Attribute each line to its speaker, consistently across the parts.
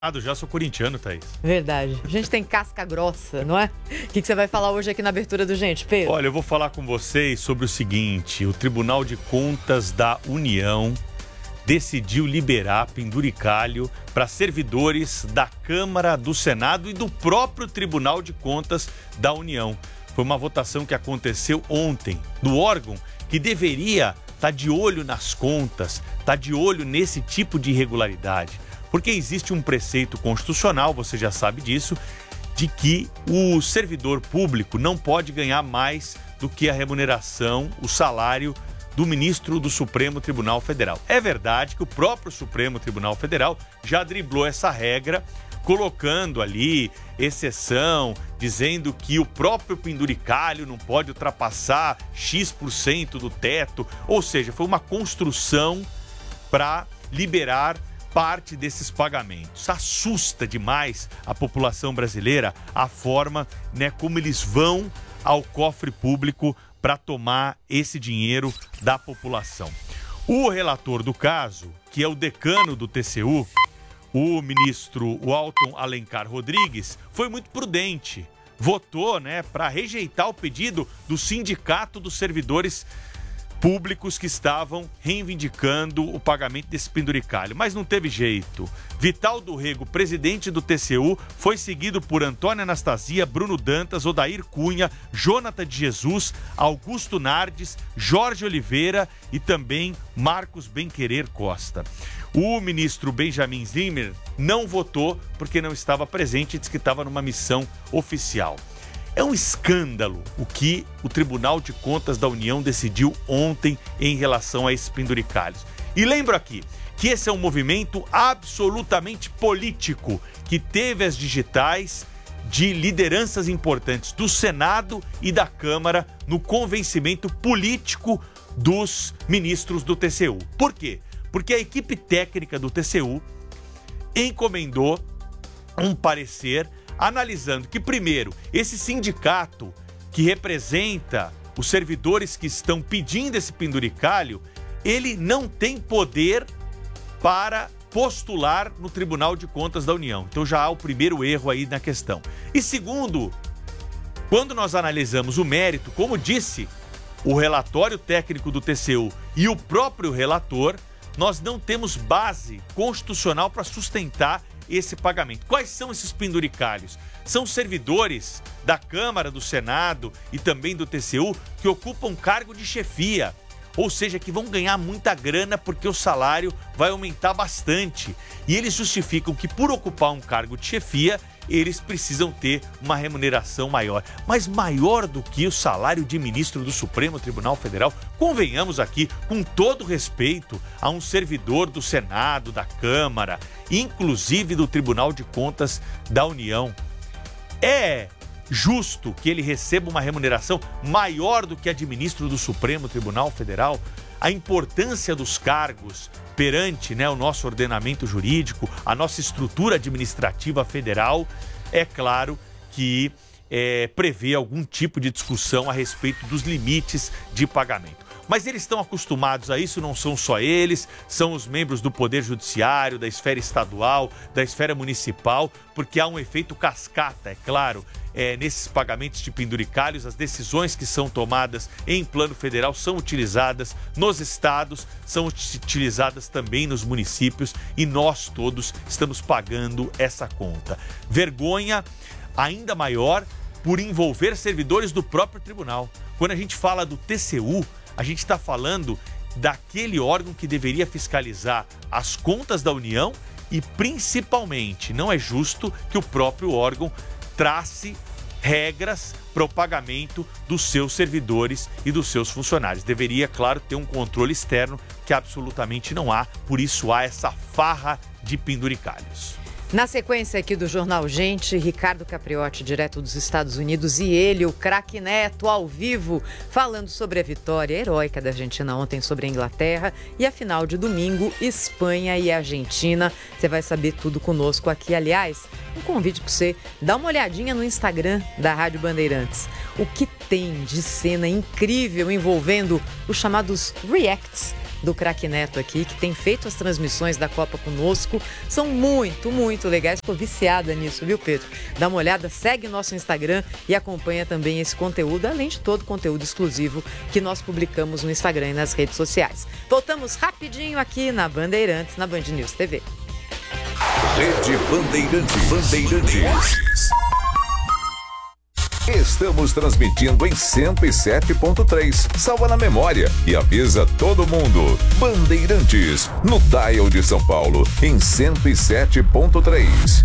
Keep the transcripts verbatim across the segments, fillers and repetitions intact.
Speaker 1: Já sou corintiano, Thaís.
Speaker 2: Verdade. A gente tem casca grossa, não é? O que, que você vai falar hoje aqui na abertura do Gente, Pedro?
Speaker 1: Olha, eu vou falar com vocês sobre o seguinte: o Tribunal de Contas da União decidiu liberar penduricalho para servidores da Câmara, do Senado e do próprio Tribunal de Contas da União. Foi uma votação que aconteceu ontem, do órgão que deveria estar de olho nas contas, estar de olho nesse tipo de irregularidade. Porque existe um preceito constitucional, você já sabe disso, de que o servidor público não pode ganhar mais do que a remuneração, o salário do ministro do Supremo Tribunal Federal. É verdade que o próprio Supremo Tribunal Federal já driblou essa regra, colocando ali exceção, dizendo que o próprio penduricalho não pode ultrapassar X por cento do teto, ou seja, foi uma construção para liberar parte desses pagamentos. Assusta demais a população brasileira a forma, né, como eles vão ao cofre público para tomar esse dinheiro da população. O relator do caso, que é o decano do T C U, o ministro Walton Alencar Rodrigues, foi muito prudente. Votou, né, para rejeitar o pedido do Sindicato dos Servidores Públicos que estavam reivindicando o pagamento desse penduricalho. Mas não teve jeito. Vital do Rego, presidente do T C U, foi seguido por Antônia Anastasia, Bruno Dantas, Odair Cunha, Jonathan de Jesus, Augusto Nardes, Jorge Oliveira e também Marcos Benquerer Costa. O ministro Benjamin Zimmer não votou porque não estava presente e disse que estava numa missão oficial. É um escândalo o que o Tribunal de Contas da União decidiu ontem em relação a esses penduricalhos. E lembro aqui que esse é um movimento absolutamente político que teve as digitais de lideranças importantes do Senado e da Câmara no convencimento político dos ministros do T C U. Por quê? Porque a equipe técnica do T C U encomendou um parecer analisando que, primeiro, esse sindicato que representa os servidores que estão pedindo esse penduricalho, ele não tem poder para postular no Tribunal de Contas da União. Então já há o primeiro erro aí na questão. E segundo, quando nós analisamos o mérito, como disse o relatório técnico do T C U e o próprio relator, nós não temos base constitucional para sustentar esse pagamento. Quais são esses penduricalhos? São servidores da Câmara, do Senado e também do T C U que ocupam cargo de chefia, ou seja, que vão ganhar muita grana porque o salário vai aumentar bastante. E eles justificam que por ocupar um cargo de chefia, eles precisam ter uma remuneração maior. Mas maior do que o salário de ministro do Supremo Tribunal Federal, convenhamos aqui, com todo respeito a um servidor do Senado, da Câmara, inclusive do Tribunal de Contas da União. É justo que ele receba uma remuneração maior do que a de ministro do Supremo Tribunal Federal? A importância dos cargos perante, né, o nosso ordenamento jurídico, a nossa estrutura administrativa federal, é claro que é, prevê algum tipo de discussão a respeito dos limites de pagamento. Mas eles estão acostumados a isso, não são só eles, são os membros do Poder Judiciário, da esfera estadual, da esfera municipal, porque há um efeito cascata, é claro, é, nesses pagamentos de penduricalhos. As decisões que são tomadas em plano federal são utilizadas nos estados, são utilizadas também nos municípios e nós todos estamos pagando essa conta. Vergonha ainda maior por envolver servidores do próprio tribunal. Quando a gente fala do T C U, a gente está falando daquele órgão que deveria fiscalizar as contas da União e, principalmente, não é justo que o próprio órgão trace regras para o pagamento dos seus servidores e dos seus funcionários. Deveria, claro, ter um controle externo que absolutamente não há, por isso há essa farra de penduricalhos.
Speaker 2: Na sequência aqui do Jornal Gente, Ricardo Capriotti, direto dos Estados Unidos, e ele, o craque Neto, ao vivo, falando sobre a vitória heróica da Argentina ontem sobre a Inglaterra e a final de domingo, Espanha e Argentina. Você vai saber tudo conosco aqui. Aliás, um convite para você dar uma olhadinha no Instagram da Rádio Bandeirantes. O que tem de cena incrível envolvendo os chamados reacts do Craque Neto aqui, que tem feito as transmissões da Copa conosco. São muito, muito legais. Estou viciada nisso, viu, Pedro? Dá uma olhada, segue nosso Instagram e acompanha também esse conteúdo, além de todo o conteúdo exclusivo que nós publicamos no Instagram e nas redes sociais. Voltamos rapidinho aqui na Bandeirantes, na Band News T V.
Speaker 3: Rede Bandeirantes. Bandeirantes. Estamos transmitindo em cento e sete ponto três. Salva na memória e avisa todo mundo. Bandeirantes, no dial de São Paulo, em cento e sete ponto três.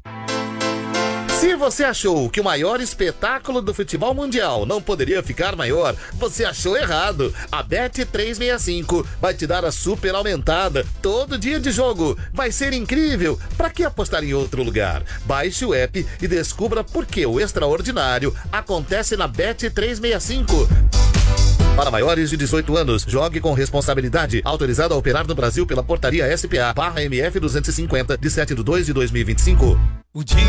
Speaker 4: Se você achou que o maior espetáculo do futebol mundial não poderia ficar maior, você achou errado. A Bet trezentos e sessenta e cinco vai te dar a super aumentada todo dia de jogo. Vai ser incrível. Para que apostar em outro lugar? Baixe o app e descubra por que o extraordinário acontece na Bet trezentos e sessenta e cinco. Para maiores de dezoito anos, jogue com responsabilidade. Autorizado a operar no Brasil pela portaria S P A barra M F duzentos e cinquenta, de sete de dois de dois mil e vinte e cinco.
Speaker 5: O dia